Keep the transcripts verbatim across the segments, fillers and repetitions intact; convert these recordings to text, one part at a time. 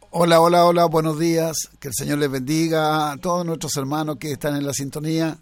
Hola, hola, hola, buenos días. Que el Señor les bendiga a todos nuestros hermanos que están en la sintonía.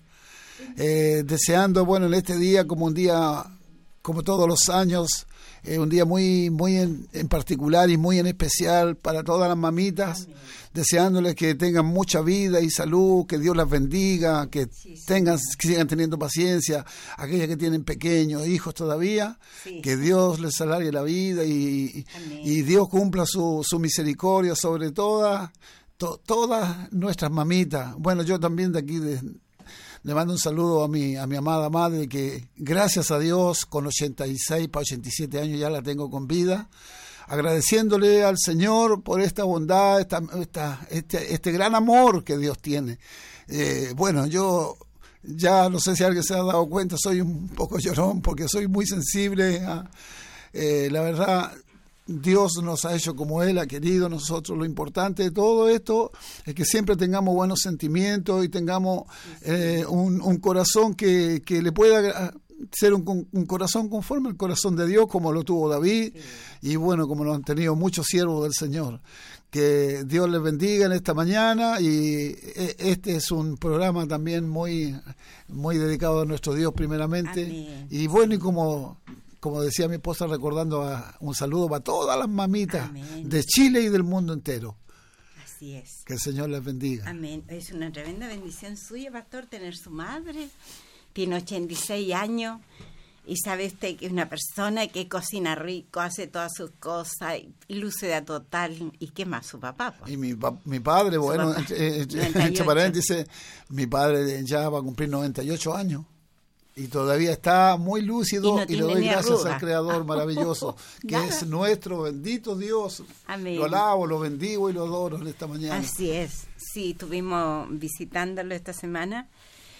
Eh, deseando, bueno, en este día, como un día, como todos los años, eh, un día muy, muy en, en particular y muy en especial para todas las mamitas. Amén. Deseándoles que tengan mucha vida y salud, que Dios las bendiga, que sí, sí. tengan, que sigan teniendo paciencia, aquellas que tienen pequeños hijos todavía, sí. que Dios les alargue la vida y, y Dios cumpla su, su misericordia sobre todas, to, todas nuestras mamitas. Bueno, yo también de aquí de, le mando un saludo a mi, a mi amada madre, que gracias a Dios con ochenta y seis para ochenta y siete años ya la tengo con vida. Agradeciéndole al Señor por esta bondad, esta, esta, este, este gran amor que Dios tiene. Eh, bueno, yo ya no sé si alguien se ha dado cuenta, soy un poco llorón porque soy muy sensible. A, eh, la verdad, Dios nos ha hecho como Él ha querido. Nosotros, lo importante de todo esto es que siempre tengamos buenos sentimientos y tengamos eh, un, un corazón que, que le pueda ser un, un corazón conforme al corazón de Dios, como lo tuvo David, sí. y bueno, como lo han tenido muchos siervos del Señor. Que Dios les bendiga en esta mañana, y este es un programa también muy, muy dedicado a nuestro Dios primeramente. Amén. Y bueno, y como, como decía mi esposa, recordando a, un saludo para todas las mamitas Amén. De Chile y del mundo entero. Así es. Que el Señor les bendiga. Amén. Es una tremenda bendición suya, pastor, tener su madre. Tiene ochenta y seis años y sabe usted que es una persona que cocina rico, hace todas sus cosas, y luce de total. ¿Y qué más? Su papá. Pues. Y mi, mi padre, su bueno, papá, entre, entre paréntesis, mi padre ya va a cumplir noventa y ocho años y todavía está muy lúcido, y, no y le doy gracias arruga. Al Creador maravilloso, que Nada. Es nuestro bendito Dios. Amén. Lo alabo, lo bendigo y lo adoro en esta mañana. Así es. Sí, estuvimos visitándolo esta semana.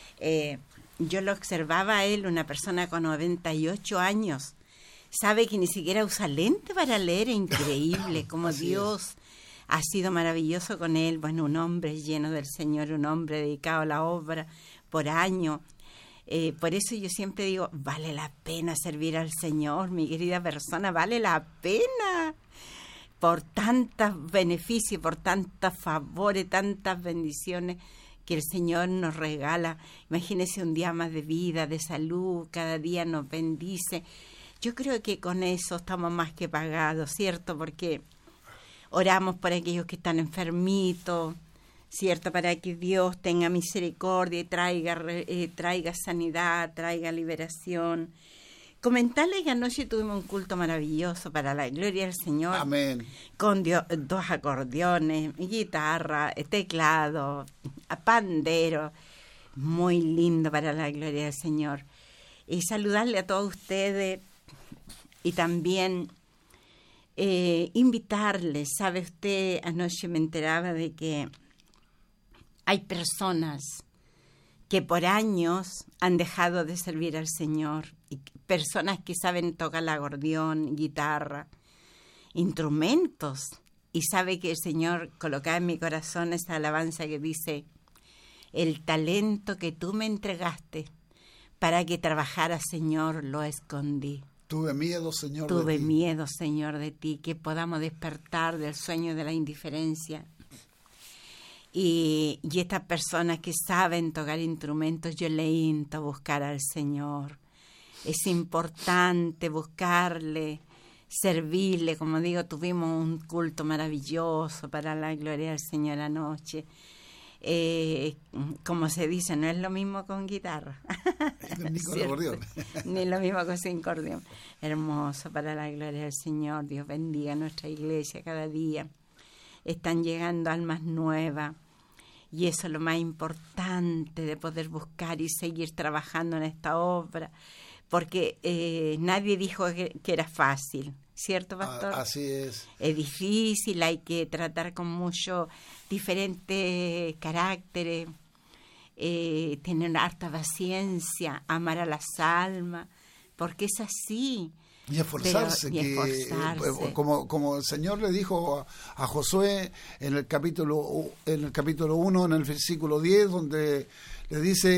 Eh, Yo lo observaba a él, una persona con noventa y ocho años. Sabe que ni siquiera usa lente para leer, es increíble como Dios es. Ha sido maravilloso con él. Bueno, un hombre lleno del Señor, un hombre dedicado a la obra por años. Eh, por eso yo siempre digo, vale la pena servir al Señor, mi querida persona, vale la pena. Por tantos beneficios, por tantos favores, tantas bendiciones que el Señor nos regala. Imagínese un día más de vida, de salud, cada día nos bendice. Yo creo que con eso estamos más que pagados, ¿cierto? Porque oramos por aquellos que están enfermitos, ¿cierto? Para que Dios tenga misericordia y traiga, eh, traiga sanidad, traiga liberación. Comentarles que anoche tuvimos un culto maravilloso para la gloria del Señor. Amén. Con Dios, dos acordeones, guitarra, teclado, pandero. Muy lindo para la gloria del Señor. Y saludarle a todos ustedes y también eh, invitarles. ¿Sabe usted? Anoche me enteraba de que hay personas que por años han dejado de servir al Señor, y personas que saben tocar el acordeón, guitarra, instrumentos, y sabe que el Señor colocaba en mi corazón esa alabanza que dice: el talento que tú me entregaste para que trabajara, Señor, lo escondí. Tuve miedo, Señor, Tuve de ti. miedo, Señor, de ti, que podamos despertar del sueño de la indiferencia. Y, y estas personas que saben tocar instrumentos, yo le invito a buscar al Señor. Es importante buscarle, servirle. Como digo, tuvimos un culto maravilloso para la gloria del Señor anoche. Eh, como se dice, no es lo mismo con guitarra. Ni con acordeón. Ni lo mismo con sin acordeón. Hermoso para la gloria del Señor. Dios bendiga a nuestra iglesia cada día. Están llegando almas nuevas, y eso es lo más importante, de poder buscar y seguir trabajando en esta obra, porque eh, nadie dijo que, que era fácil, ¿cierto, pastor? Ah, así es. Es difícil, hay que tratar con muchos diferentes caracteres, eh, tener harta paciencia, amar a las almas, porque es así. Y esforzarse, Pero, y que esforzarse. como como el Señor le dijo a, a Josué en el capítulo en el capítulo uno, en el versículo diez, donde le dice: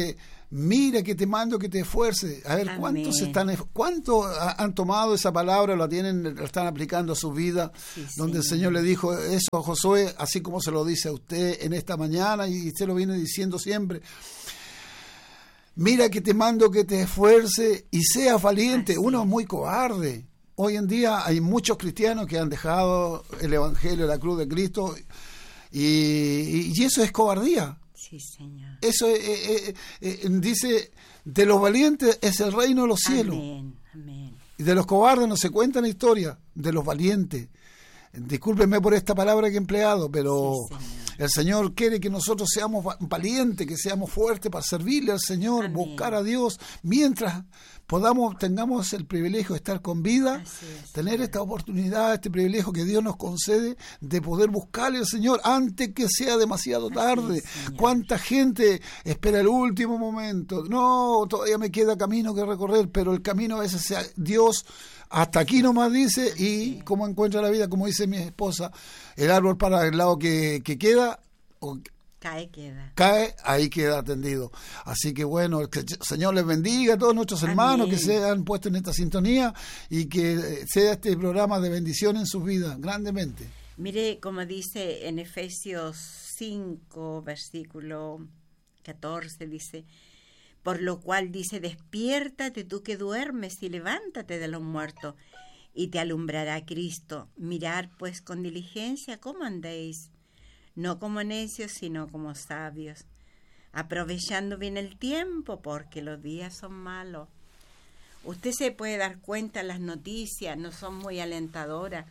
Mira que te mando que te esfuerces. A ver, Amén. ¿cuántos están, cuántos han tomado esa palabra, la tienen, la están aplicando a su vida? Sí, donde el Señor. Señor le dijo eso a Josué, así como se lo dice a usted en esta mañana, y se lo viene diciendo siempre. Mira que te mando que te esfuerces y seas valiente. Así Uno es. es muy cobarde. Hoy en día hay muchos cristianos que han dejado el Evangelio, la cruz de Cristo, y, y eso es cobardía. Sí, Señor. Eso eh, eh, eh, dice, de los valientes es el reino de los cielos. Amén, amén. Y de los cobardes no se cuenta la historia, de los valientes. Discúlpenme por esta palabra que he empleado, pero Sí, Señor. el Señor quiere que nosotros seamos va- valientes, que seamos fuertes para servirle al Señor, Amén. buscar a Dios, mientras podamos, tengamos el privilegio de estar con vida, Así es, tener Señor. esta oportunidad, este privilegio que Dios nos concede de poder buscarle al Señor antes que sea demasiado Así tarde. es, Señor. ¿Cuánta gente espera el último momento? No, todavía me queda camino que recorrer, pero el camino a veces sea Dios. Hasta aquí nomás dice, y cómo encuentra la vida, como dice mi esposa, el árbol para el lado que, que queda, o Cae, queda. cae, ahí queda tendido. Así que bueno, que el Señor les bendiga a todos nuestros hermanos Amén. que se han puesto en esta sintonía y que sea este programa de bendición en sus vidas, grandemente. Mire, como dice en Efesios cinco, versículo catorce, dice, por lo cual dice, despiértate tú que duermes y levántate de los muertos, y te alumbrará Cristo. Mirad pues con diligencia cómo andéis, no como necios, sino como sabios, aprovechando bien el tiempo, porque los días son malos. Usted se puede dar cuenta, las noticias no son muy alentadoras.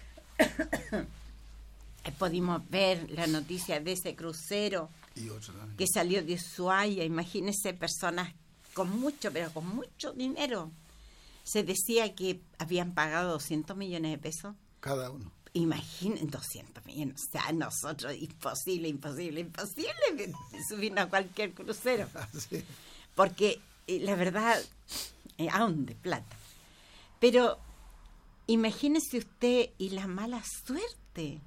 Pudimos ver la noticia de ese crucero Y otro también. que salió de Ushuaia. Imagínense personas con mucho, pero con mucho dinero. Se decía que habían pagado doscientos millones de pesos. Cada uno. Imaginen, doscientos millones. O sea, nosotros, imposible, imposible, imposible subirnos a cualquier crucero. Así. Porque eh, la verdad, eh, aún de plata. Pero imagínese usted y la mala suerte.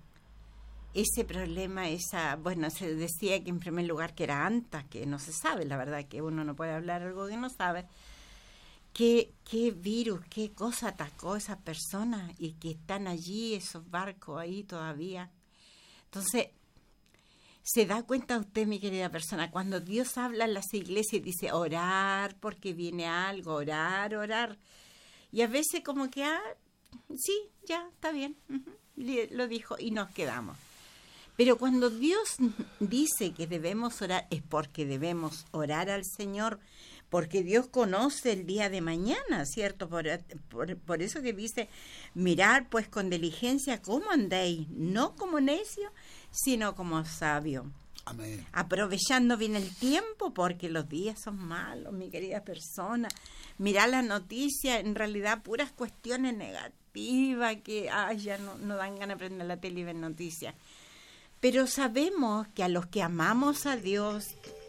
Ese problema, esa, bueno, se decía que en primer lugar que era ANTA, que no se sabe, la verdad que uno no puede hablar algo que no sabe. ¿Qué, qué virus, qué cosa atacó a esas personas y que están allí, esos barcos ahí todavía? Entonces, ¿se da cuenta usted, mi querida persona, cuando Dios habla en las iglesias y dice orar porque viene algo, orar, orar? Y a veces como que, ah, sí, ya, está bien, uh-huh, lo dijo y nos quedamos. Pero cuando Dios dice que debemos orar, es porque debemos orar al Señor, porque Dios conoce el día de mañana, ¿cierto? Por, por, por eso que dice, mirar pues con diligencia cómo andéis, no como necio, sino como sabio. Amén. Aprovechando bien el tiempo, porque los días son malos, mi querida persona. Mirá la noticia, en realidad puras cuestiones negativas que ay, ya no, no dan ganas de prender la tele y ver noticias. Pero sabemos que a los que amamos a Dios,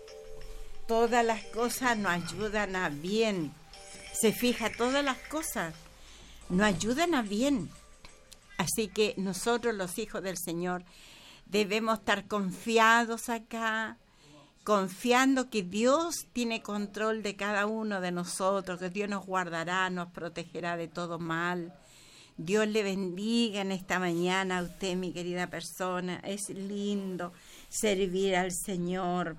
todas las cosas nos ayudan a bien. Se fija, todas las cosas nos ayudan a bien. Así que nosotros, los hijos del Señor, debemos estar confiados acá, confiando que Dios tiene control de cada uno de nosotros, que Dios nos guardará, nos protegerá de todo mal. Dios le bendiga en esta mañana a usted, mi querida persona. Es lindo servir al Señor.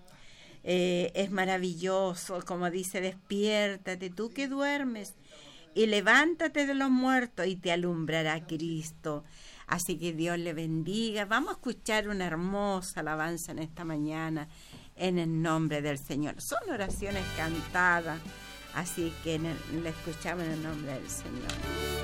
Eh, es maravilloso, como dice, despiértate tú que duermes y levántate de los muertos y te alumbrará Cristo. Así que Dios le bendiga. Vamos a escuchar una hermosa alabanza en esta mañana en el nombre del Señor. Son oraciones cantadas, así que en el, la escuchamos en el nombre del Señor.